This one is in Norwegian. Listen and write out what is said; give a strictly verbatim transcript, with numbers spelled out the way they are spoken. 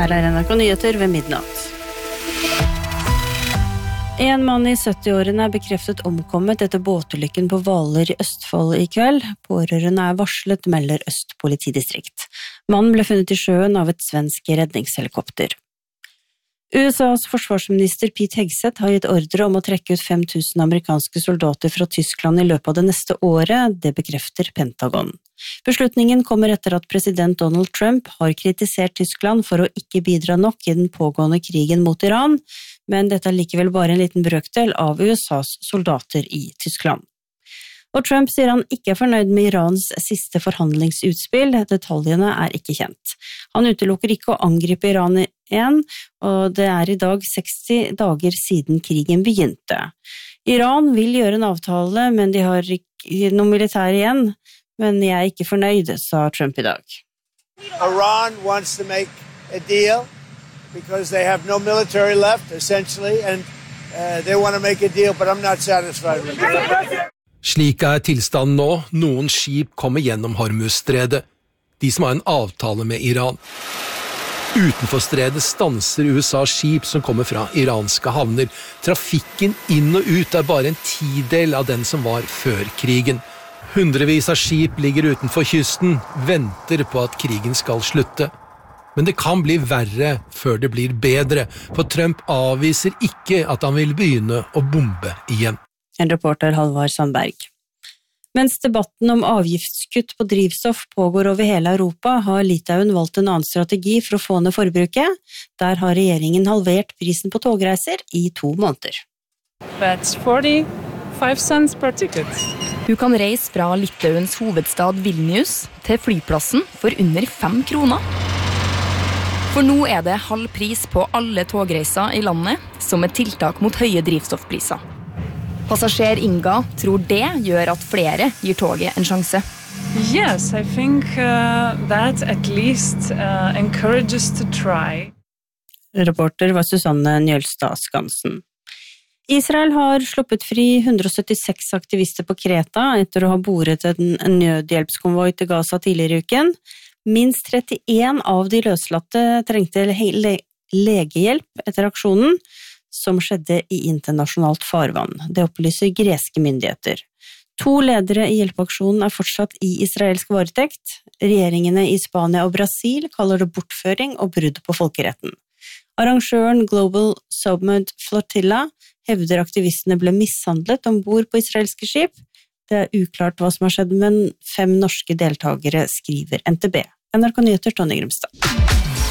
Her er N R K Nyheter ved midnatt. En mann i sytti-årene er bekreftet omkommet etter båtulykken på Hvaler i Østfold i kveld. Pårørende er varslet, melder Øst politidistrikt. Mannen ble funnet i sjøen av et svensk redningshelikopter. U S A's forsvarsminister Pete Hegseth har gitt ordre om å trekke ut fem tusen amerikanske soldater fra Tyskland i løpet av det neste året, det bekrefter Pentagon. Beslutningen kommer etter at president Donald Trump har kritisert Tyskland for å ikke bidra nok i den pågående krigen mot Iran, men dette er likevel bare en liten brøkdel av U S A's soldater i Tyskland. Og Trump sier han ikke er fornøyd med Irans siste forhandlingsutspill, detaljene er ikke kjent. Han utelukker ikke å angripe Iran igjen, og det er i dag seksti dager siden krigen begynte. Iran vil gjøre en avtale, men de har ikke noe militær igjen, men jeg er ikke fornøyd, sa Trump i dag. Iran wants to make a deal because they have no military left, essentially, and uh, they want to make a deal, but I'm not satisfied with it. Slik er tilstanden nå. Noen skip kommer gjennom Hormuzstredet, de som har en avtale med Iran. Utenfor stredet stanser U S A skip som kommer fra iranske havner. Trafikken inn og ut er bare en tidel av den som var før krigen. Hundrevis av skip ligger utenfor kysten, venter på at krigen skal slutte. Men det kan bli verre før det blir bedre, for Trump avviser ikke at han vil begynne å bombe igjen. En reporter Halvard Sandberg. Mens debatten om avgiftskutt på drivstoff pågår over hele Europa, har Litauen valgt en annen strategi for å få ned forbruket. Der har regjeringen halvert prisen på togreiser i to måneder. That's forty-five cents per ticket. Du kan reise fra Litauens hovedstad Vilnius til flyplassen for under fem kroner. For nå er det halv pris på alle togreiser i landet som et tiltak mot høye drivstoffpriser. Passasjer Inga tror det gjør at flere gir toget en sjanse. Yes, I think uh, that at least uh, encourages to try. Reporter var Susanne Njølstad Skansen. Israel har sluppet fri one hundred seventy-six aktivister på Kreta etter å ha boret en nødhjelpskonvoi til Gaza tidligere i uken. Minst trettien av de løslatte trengte le- legehjelp etter aksjonen, som skjedde i internasjonalt farvann. Det opplyser greske myndigheter. To ledere i hjelpeaksjonen er fortsatt i israelsk varetekt. Regjeringene i Spania og Brasil kaller det bortføring og brudd på folkeretten. Arrangøren Global Submarine Flotilla hevder aktivistene ble mishandlet ombord på israelske skip. Det er uklart hva som har skjedd, men fem norske deltagere skriver N T B. N R K Nyheter, Tonje Grimstad.